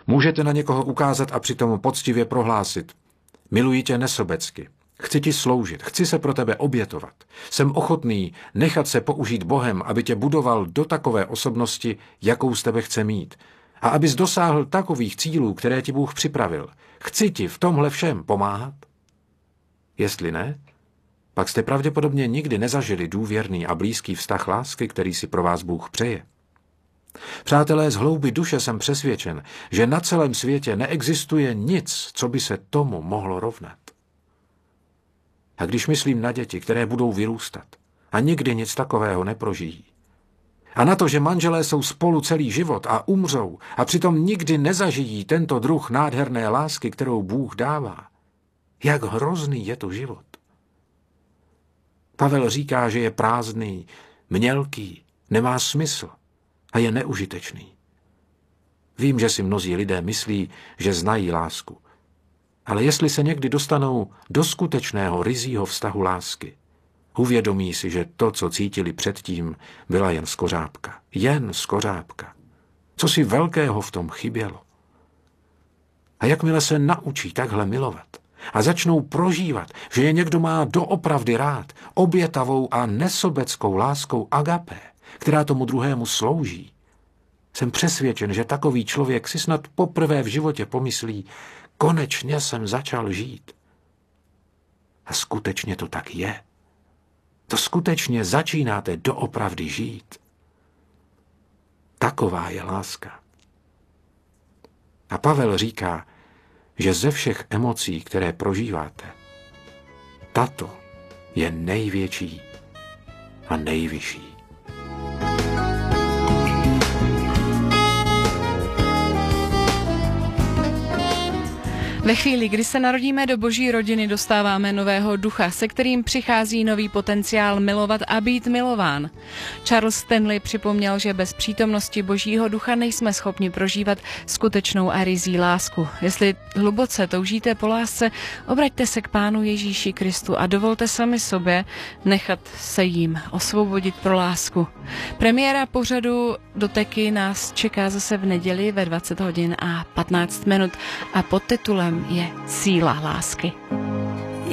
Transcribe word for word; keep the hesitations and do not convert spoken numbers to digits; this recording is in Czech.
Můžete na někoho ukázat a přitom poctivě prohlásit: miluji tě nesobecky, chci ti sloužit, chci se pro tebe obětovat. Jsem ochotný nechat se použít Bohem, aby tě budoval do takové osobnosti, jakou z tebe chce mít. A abys dosáhl takových cílů, které ti Bůh připravil. Chci ti v tomhle všem pomáhat. Jestli ne, pak jste pravděpodobně nikdy nezažili důvěrný a blízký vztah lásky, který si pro vás Bůh přeje. Přátelé, z hloubi duše jsem přesvědčen, že na celém světě neexistuje nic, co by se tomu mohlo rovnat. A když myslím na děti, které budou vyrůstat a nikdy nic takového neprožijí, a na to, že manželé jsou spolu celý život a umřou a přitom nikdy nezažijí tento druh nádherné lásky, kterou Bůh dává, jak hrozný je to život. Pavel říká, že je prázdný, mělký, nemá smysl a je neužitečný. Vím, že si mnozí lidé myslí, že znají lásku. Ale jestli se někdy dostanou do skutečného ryzího vztahu lásky, uvědomí si, že to, co cítili předtím, byla jen skořápka. Jen skořápka. Co si velkého v tom chybělo. A jakmile se naučí takhle milovat a začnou prožívat, že je někdo má doopravdy rád, obětavou a nesobeckou láskou agapé, která tomu druhému slouží, jsem přesvědčen, že takový člověk si snad poprvé v životě pomyslí: konečně jsem začal žít. A skutečně to tak je. To skutečně začínáte doopravdy žít. Taková je láska. A Pavel říká, že ze všech emocí, které prožíváte, tato je největší a nejvyšší. Ve chvíli, kdy se narodíme do boží rodiny, dostáváme nového ducha, se kterým přichází nový potenciál milovat a být milován. Charles Stanley připomněl, že bez přítomnosti božího ducha nejsme schopni prožívat skutečnou a ryzí lásku. Jestli hluboce toužíte po lásce, obraťte se k Pánu Ježíši Kristu a dovolte sami sobě nechat se jím osvobodit pro lásku. Premiéra pořadu Doteky nás čeká zase v neděli ve dvacet hodin a patnáct minut a pod titulem je Síla lásky.